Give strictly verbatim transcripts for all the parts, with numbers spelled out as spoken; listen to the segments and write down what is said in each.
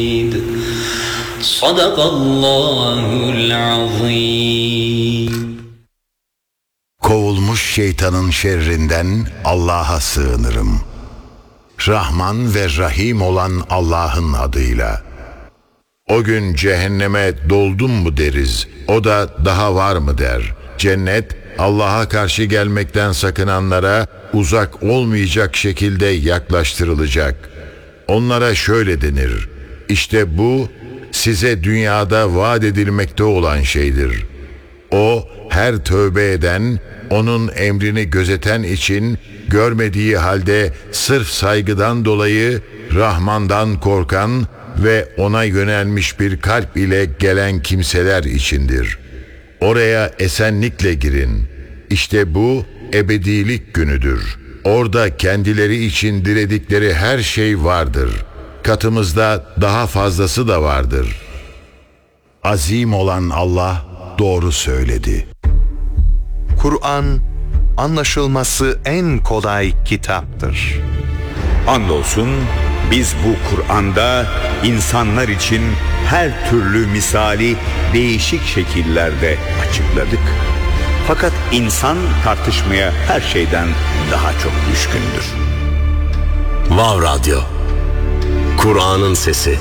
Sadakallahul azim. Kovulmuş şeytanın şerrinden Allah'a sığınırım. Rahman ve Rahim olan Allah'ın adıyla. O gün cehenneme doldum mu deriz, o da daha var mı der. Cennet, Allah'a karşı gelmekten sakınanlara uzak olmayacak şekilde yaklaştırılacak. Onlara şöyle denir: İşte bu size dünyada vaat edilmekte olan şeydir. O, her tövbe eden, onun emrini gözeten için görmediği halde sırf saygıdan dolayı Rahman'dan korkan ve ona yönelmiş bir kalp ile gelen kimseler içindir. Oraya esenlikle girin. İşte bu ebedilik günüdür. Orada kendileri için diledikleri her şey vardır. Katımızda daha fazlası da vardır. Azim olan Allah doğru söyledi. Kur'an, anlaşılması en kolay kitaptır. Andolsun biz bu Kur'an'da insanlar için her türlü misali değişik şekillerde açıkladık. Fakat insan tartışmaya her şeyden daha çok düşkündür. Vav Radyo, Kur'an'ın sesi.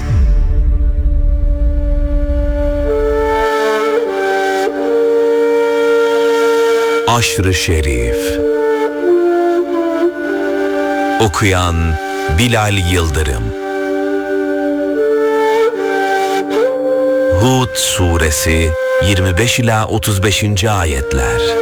Aşr-ı Şerif. Okuyan Bilal Yıldırım. Hud Suresi yirmi beş ila otuz beşinci ayetler.